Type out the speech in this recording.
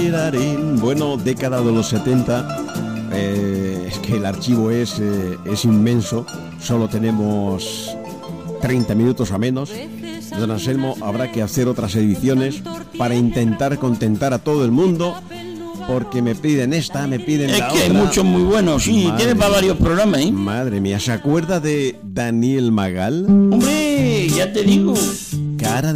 Bueno, década de los 70. Es que el archivo es inmenso. Solo tenemos 30 minutos a menos. Don Anselmo, habrá que hacer otras ediciones para intentar contentar a todo el mundo, porque me piden esta, me piden la otra. Es que hay muchos muy buenos, sí, tiene para varios programas, ¿eh? Madre mía, ¿se acuerda de Daniel Magal? Hombre, ya te digo. Cara